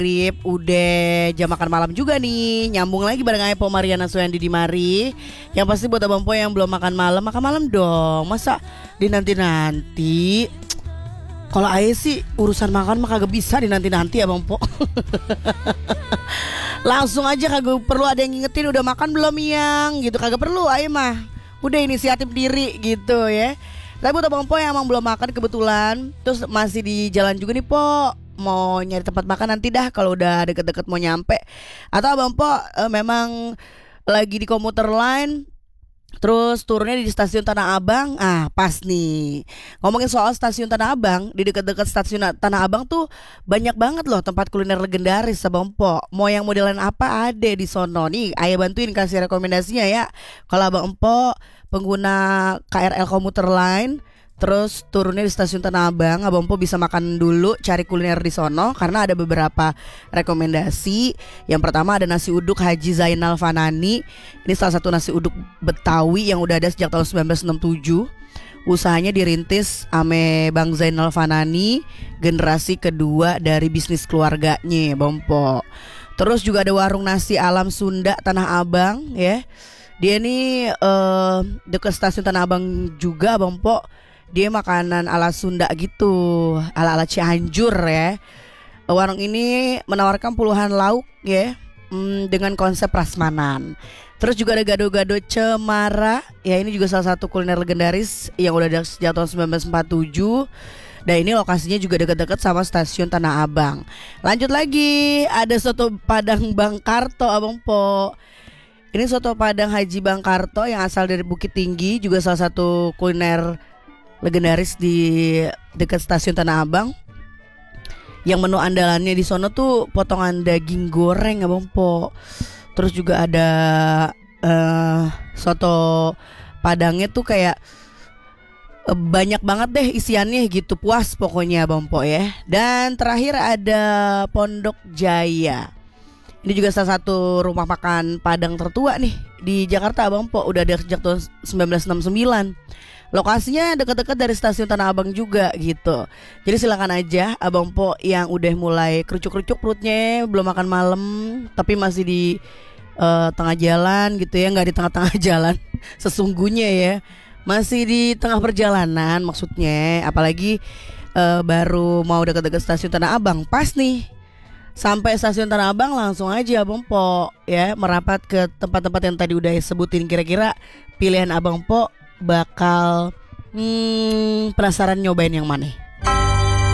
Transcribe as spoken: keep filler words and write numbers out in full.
Grip, udah jam makan malam juga nih. Nyambung lagi bareng Aepo Mariana Suyandi di Mari. Yang pasti buat Abang Po yang belum makan malam, makan malam dong. Masa dinanti-nanti? Kalau Ae sih urusan makan mah kagak bisa dinanti-nanti Abang Po. Langsung aja, kagak perlu ada yang ngingetin udah makan belum yang gitu, kagak perlu. Ae mah udah inisiatif diri gitu ya. Tapi buat Abang Po yang emang belum makan kebetulan, terus masih di jalan juga nih Po, mau nyari tempat makan nanti dah kalau udah deket-deket mau nyampe. Atau Abang Po eh, memang lagi di komuter line, terus turunnya di stasiun Tanah Abang. Ah pas nih, ngomongin soal stasiun Tanah Abang, di dekat-dekat stasiun Tanah Abang tuh banyak banget loh tempat kuliner legendaris Abang Po. Mau yang modelan apa ada di sono. Nih Ayah bantuin kasih rekomendasinya ya. Kalau Abang Po pengguna K R L komuter line, terus turunnya di stasiun Tanah Abang, Abang Po bisa makan dulu, cari kuliner di sono karena ada beberapa rekomendasi. Yang pertama ada nasi uduk Haji Zainal Fanani. Ini salah satu nasi uduk Betawi yang udah ada sejak tahun seribu sembilan ratus enam puluh tujuh. Usahanya dirintis ame Bang Zainal Fanani, generasi kedua dari bisnis keluarganya Abang Po. Terus juga ada warung nasi Alam Sunda Tanah Abang ya. Dia ini uh, dekat stasiun Tanah Abang juga Abang Po. Dia makanan ala Sunda gitu, ala-ala Cianjur ya. Warung ini menawarkan puluhan lauk ya, hmm, dengan konsep prasmanan. Terus juga ada gado-gado Cemara. Ya ini juga salah satu kuliner legendaris yang udah ada sejak tahun seribu sembilan ratus empat puluh tujuh. Dan ini lokasinya juga dekat-dekat sama stasiun Tanah Abang. Lanjut lagi, ada soto Padang Bang Karto Abang Po. Ini soto Padang Haji Bang Karto yang asal dari Bukit Tinggi, juga salah satu kuliner legendaris di dekat stasiun Tanah Abang. Yang menu andalannya di sono tuh potongan daging goreng Abang Po. Terus juga ada uh, soto Padangnya tuh kayak uh, banyak banget deh isiannya gitu, puas pokoknya Abang Po ya. Dan terakhir ada Pondok Jaya. Ini juga salah satu rumah makan Padang tertua nih di Jakarta Abang Po, udah ada sejak tahun seribu sembilan ratus enam puluh sembilan. Lokasinya dekat-dekat dari stasiun Tanah Abang juga gitu. Jadi silakan aja Abang Po yang udah mulai kerucuk-kerucuk perutnya, belum makan malam tapi masih di uh, tengah jalan gitu ya, nggak di tengah-tengah jalan sesungguhnya ya, masih di tengah perjalanan maksudnya. Apalagi uh, baru mau dekat-dekat stasiun Tanah Abang, pas nih sampai stasiun Tanah Abang langsung aja Abang Po ya merapat ke tempat-tempat yang tadi udah sebutin. Kira-kira pilihan Abang Po bakal hmm, penasaran nyobain yang mana?